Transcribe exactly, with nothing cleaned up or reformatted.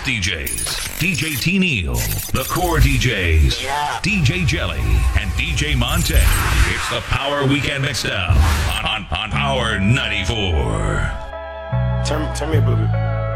D Js, D J T Neil, the Core D Js, Yeah. D J Jelly, and D J Monte. It's the Power Weekend Mixdown on, on, on Power ninety-four. Turn, turn me up a little bit.